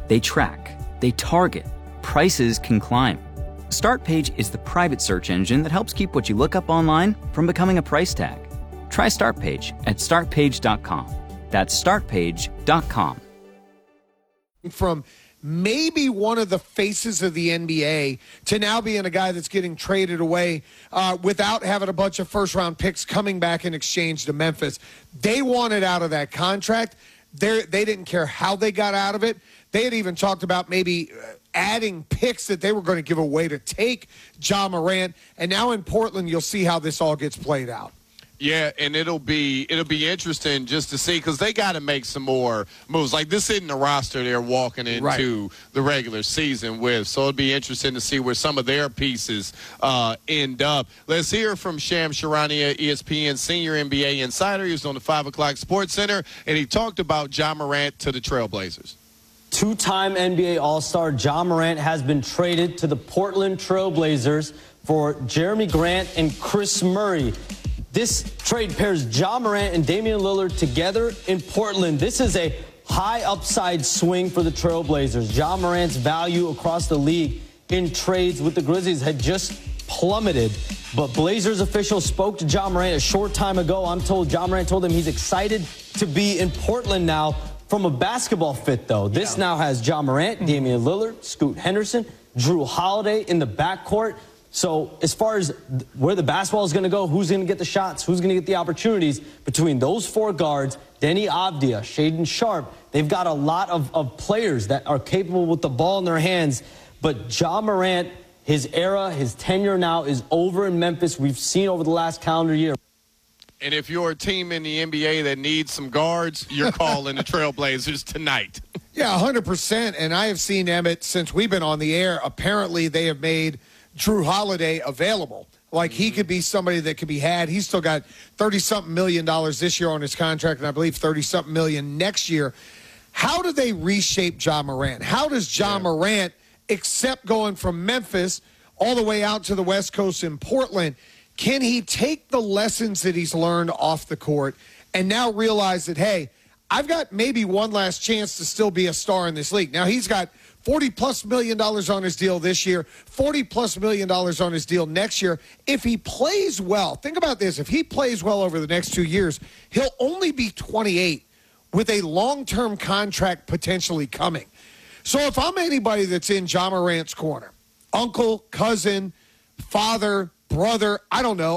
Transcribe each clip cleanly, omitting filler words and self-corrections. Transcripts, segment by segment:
They track, they target, prices can climb. Startpage is the private search engine that helps keep what you look up online from becoming a price tag. Try Startpage at startpage.com. That's startpage.com. From maybe one of the faces of the NBA to now being a guy that's getting traded away without having a bunch of first-round picks coming back in exchange to Memphis. They wanted out of that contract. They didn't care how they got out of it. They had even talked about maybe adding picks that they were going to give away to take Ja Morant. And now in Portland, you'll see how this all gets played out. Yeah, and it'll be interesting just to see, because they got to make some more moves. Like, this isn't the roster they're walking into the regular season with. So it'll be interesting to see where some of their pieces end up. Let's hear from Shams Charania, ESPN senior NBA insider. He was on the 5 o'clock Sports Center, and he talked about Ja Morant to the Trailblazers. Two-time NBA All-Star Ja Morant has been traded to the Portland Trailblazers for Jeremy Grant and Chris Murray. This trade pairs Ja Morant and Damian Lillard together in Portland. This is a high upside swing for the Trailblazers. Ja Morant's value across the league in trades with the Grizzlies had just plummeted. But Blazers officials spoke to Ja Morant a short time ago. I'm told Ja Morant told him he's excited to be in Portland now. From a basketball fit, though, this now has Ja Morant, Damian Lillard, Scoot Henderson, Drew Holiday in the backcourt. So as far as where the basketball is going to go, who's going to get the shots, who's going to get the opportunities, between those four guards, Denny Avdia, Shaedon Sharpe, they've got a lot of players that are capable with the ball in their hands. But Ja Morant, his era, his tenure now is over in Memphis. We've seen over the last calendar year. And if you're a team in the NBA that needs some guards, you're calling the Trailblazers tonight. Yeah, 100%. And I have seen, Emmett, since we've been on the air, apparently they have made Drew Holiday available. Like, he could be somebody that could be had. He's still got $30-something million this year on his contract, and I believe $30-something million next year. How do they reshape Ja Morant? How does Ja Morant, except going from Memphis all the way out to the West Coast in Portland, can he take the lessons that he's learned off the court and now realize that, hey, I've got maybe one last chance to still be a star in this league? Now, he's got $40+ million on his deal this year, $40+ million on his deal next year. If he plays well, think about this. If he plays well over the next 2 years, he'll only be 28 with a long-term contract potentially coming. So if I'm anybody that's in Ja Morant's corner, uncle, cousin, father, brother, I don't know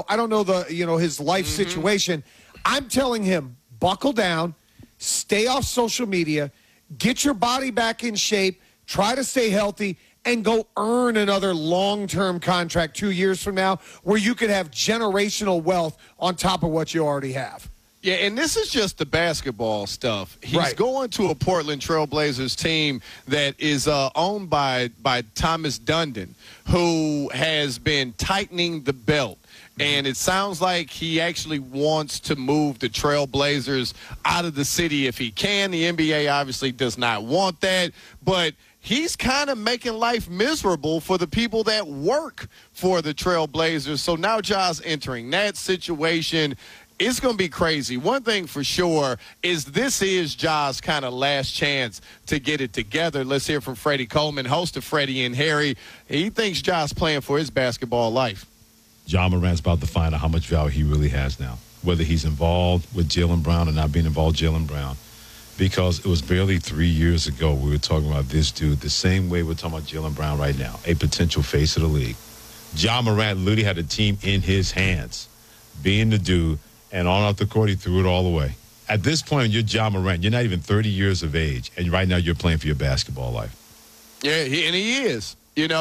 his life situation. I'm telling him, buckle down, stay off social media, get your body back in shape, try to stay healthy, and go earn another long-term contract 2 years from now where you could have generational wealth on top of what you already have. Yeah, and this is just the basketball stuff. He's going to a Portland Trailblazers team that is owned by Thomas Dundon, who has been tightening the belt. And it sounds like he actually wants to move the Trailblazers out of the city if he can. The NBA obviously does not want that. But he's kind of making life miserable for the people that work for the Trailblazers. So now Ja's entering that situation. It's going to be crazy. One thing for sure is this is Ja's kind of last chance to get it together. Let's hear from Freddie Coleman, host of Freddie and Harry. He thinks Ja's playing for his basketball life. Ja Morant's about to find out how much value he really has now, whether he's involved with Jaylen Brown or not being involved with Jaylen Brown. Because it was barely 3 years ago we were talking about this dude the same way we're talking about Jaylen Brown right now, a potential face of the league. Ja Morant literally had a team in his hands, being the dude, and on off the court, he threw it all away. At this point, you're Ja Morant. You're not even 30 years of age, and right now you're playing for your basketball life. Yeah, and he is.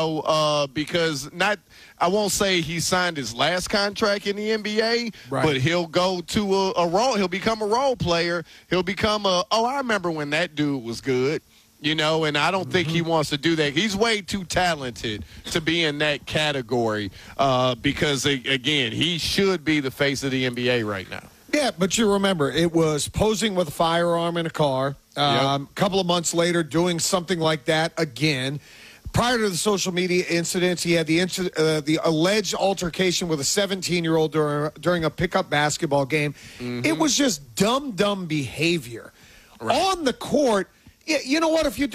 Because I won't say he signed his last contract in the NBA, but he'll go to a role. He'll become a role player. He'll become I remember when that dude was good. And I don't think he wants to do that. He's way too talented to be in that category because, again, he should be the face of the NBA right now. Yeah, but you remember, it was posing with a firearm in a car. A couple of months later, doing something like that again. Prior to the social media incidents, he had the alleged altercation with a 17-year-old during a pickup basketball game. It was just dumb behavior. On the court, you know what? If you do